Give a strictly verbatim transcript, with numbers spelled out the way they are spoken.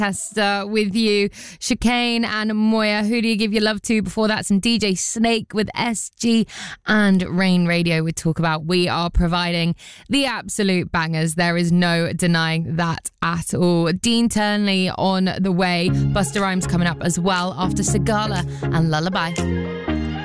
Tester with you, Chicane and Moya. Who do you give your love to? Before that, some D J Snake with S G and Rain Radio with Talk About. We are providing the absolute bangers. There is no denying that at all. Dean Turnley on the way. Busta Rhymes coming up as well after Sigala and Lullaby.